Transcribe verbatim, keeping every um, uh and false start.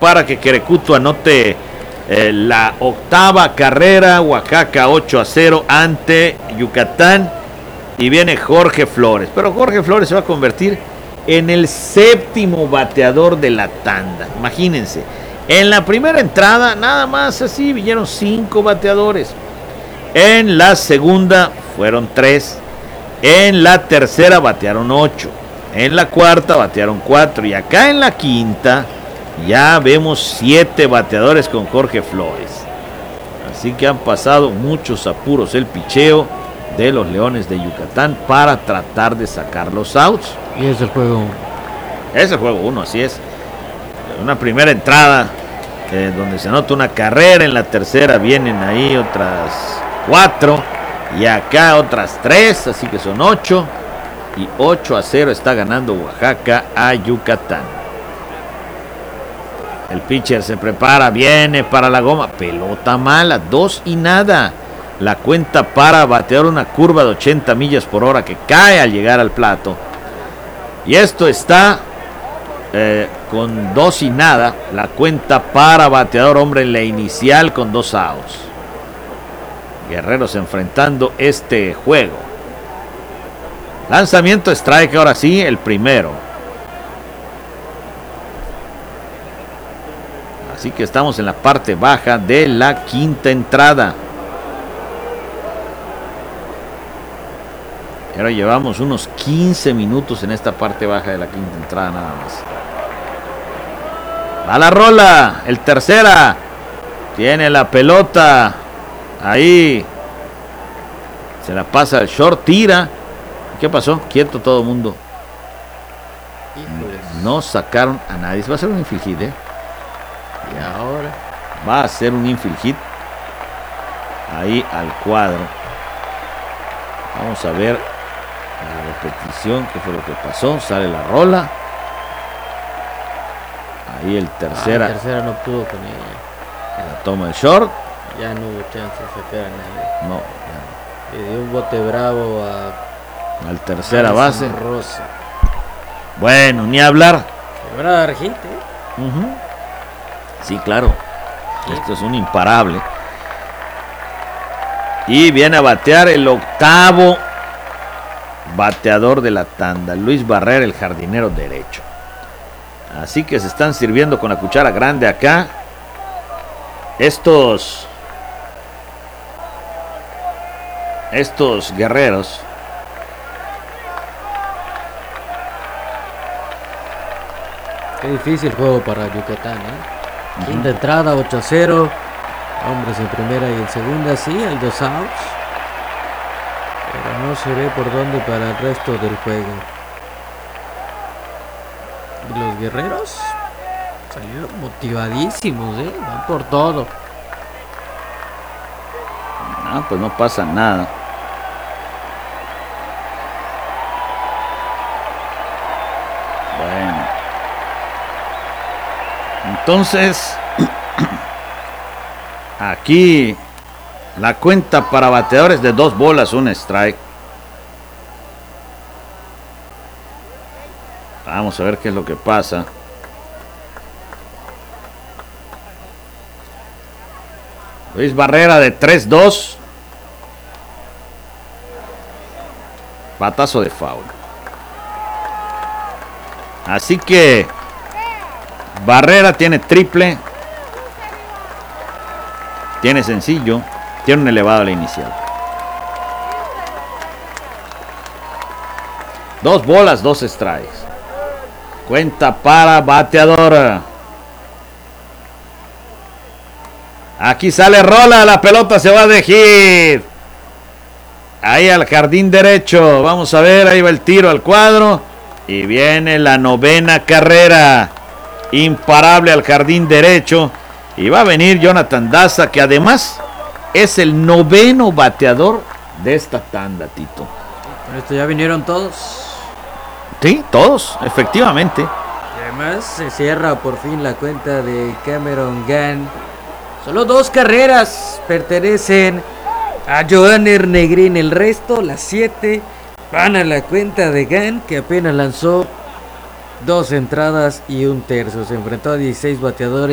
para que Querecuto anote eh, la octava carrera. Oaxaca ocho a cero ante Yucatán. Y viene Jorge Flores. Pero Jorge Flores se va a convertir en el séptimo bateador de la tanda. Imagínense. En la primera entrada, nada más así, vinieron cinco bateadores. En la segunda fueron tres. En la tercera batearon ocho. En la cuarta batearon cuatro. Y acá en la quinta ya vemos siete bateadores con Jorge Flores. Así que han pasado muchos apuros el picheo de los Leones de Yucatán para tratar de sacar los outs. Y es el juego uno. Es el juego uno, así es. Una primera entrada eh, donde se anota una carrera. En la tercera vienen ahí otras cuatro. Y acá otras tres, así que son ocho. Y ocho a cero está ganando Oaxaca a Yucatán. El pitcher se prepara, viene para la goma. Pelota mala, dos y nada. La cuenta para batear una curva de ochenta millas por hora que cae al llegar al plato. Y esto está eh, con dos y nada. La cuenta para bateador hombre en la inicial con dos outs. Guerreros enfrentando este juego. Lanzamiento strike, ahora sí, el primero. Así que estamos en la parte baja de la quinta entrada. Y ahora llevamos unos quince minutos en esta parte baja de la quinta entrada nada más. Va la rola, el tercera. Tiene la pelota. Ahí. Se la pasa el short, tira. ¿Qué pasó? Quieto todo el mundo. No sacaron a nadie. Va a ser un infield hit, ¿eh? Y ahora va a ser un infield hit. Ahí al cuadro. Vamos a ver la repetición. ¿Qué fue lo que pasó? Sale la rola. Ahí el tercera. Ah, el tercera no pudo con ella. La toma el short. Ya no hubo chance de sacar a nadie. No. Ya. Le dio un bote bravo a al tercera base. Rosa. Bueno, ni hablar. Le van a dar hit, ¿eh? Uh-huh. Sí, claro. Esto es un imparable. Y viene a batear el octavo bateador de la tanda, Luis Barrera, el jardinero derecho. Así que se están sirviendo con la cuchara grande acá. Estos Estos guerreros. Qué difícil juego para Yucatán, ¿eh? Uh-huh. Quinta entrada, ocho a cero. Hombres en primera y en segunda, sí, hay dos outs. Pero no se ve por dónde para el resto del juego. Y los guerreros salieron motivadísimos, ¿eh? Van por todo. No, pues no pasa nada. Bueno. Entonces, aquí la cuenta para bateadores de dos bolas, un strike. Vamos a ver qué es lo que pasa. Luis Barrera de tres dos. Batazo de foul. Así que Barrera tiene triple. Tiene sencillo. Tiene un elevado a la inicial. Dos bolas, dos strikes. Cuenta para bateador. Aquí sale rola. La pelota se va de hit. Ahí al jardín derecho. Vamos a ver. Ahí va el tiro al cuadro. Y viene la novena carrera. Imparable al jardín derecho. Y va a venir Jonathan Daza, que además es el noveno bateador de esta tanda, Tito. Con esto ya vinieron todos. Sí, todos, efectivamente. Y además se cierra por fin la cuenta de Cameron Gann. Solo dos carreras pertenecen a Johanner Negrín. El resto, las siete, van a la cuenta de Gann, que apenas lanzó dos entradas y un tercio. Se enfrentó a dieciséis bateadores.